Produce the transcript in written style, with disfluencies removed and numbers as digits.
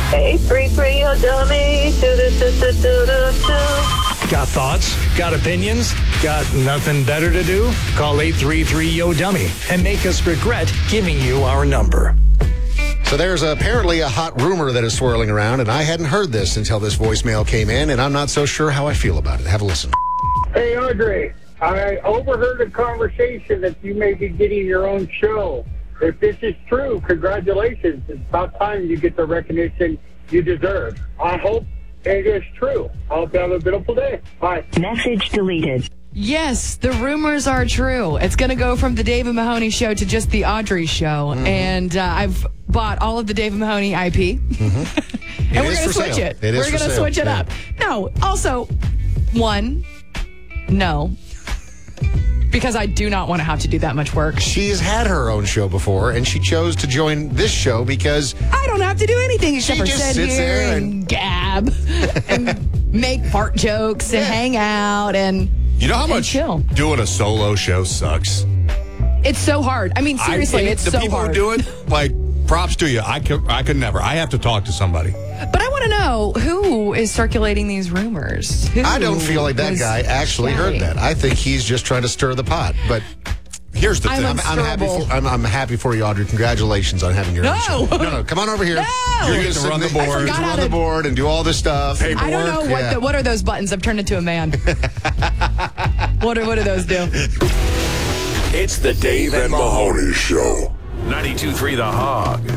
833, yo dummy. Do-do-do-do-do-do-do. Got thoughts? Got opinions? Got nothing better to do? Call 833-YO-DUMMY and make us regret giving you our number. So there's apparently a hot rumor that is swirling around, and I hadn't heard this until this voicemail came in, and I'm not so sure how I feel about it. Have a listen. Hey, Audrey, I overheard a conversation that you may be getting your own show. If this is true, congratulations. It's about time you get the recognition you deserve. I hope it is true. I hope you have a beautiful day. Bye. Message deleted. Yes, the rumors are true. It's going to go from the David Mahoney Show to just the Audrey Show. Mm-hmm. And I've bought all of the David Mahoney IP. Mm-hmm. And we're going to switch it. We're going to switch it up. No, also, no. Because I do not want to have to do that much work. She's had her own show before, and she chose to join this show because I don't have to do anything except for sit here and gab and make fart jokes and hang out and you know how much chill. Doing a solo show sucks? It's so hard. I mean, seriously, it's so hard. The people who do it, like, props to you. I could never. I have to talk to somebody. But I want to know who is circulating these rumors. I don't feel like that guy actually heard that. I think he's just trying to stir the pot. But here's the thing. I'm happy for you, Audrey. Congratulations on having your own show. No, come on over here. No. You're going to run the board. You run the board and do all this stuff. Paperwork. I don't know what are those buttons. I've turned into a man. What do those do? It's the Dave and Mahoney Show. 92.3 The Hog.